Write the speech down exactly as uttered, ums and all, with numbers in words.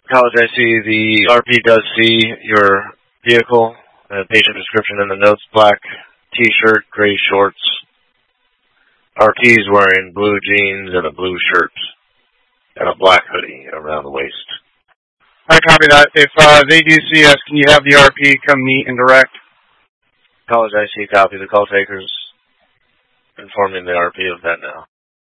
College, I see the R P does see your vehicle, uh, patient description in the notes, black t-shirt, gray shorts. R P's wearing blue jeans and a blue shirt and a black hoodie around the waist. I copy that. If uh, they do see us, can you have the R P come meet and direct? College, I C copy. The call takers informing the R P of that now.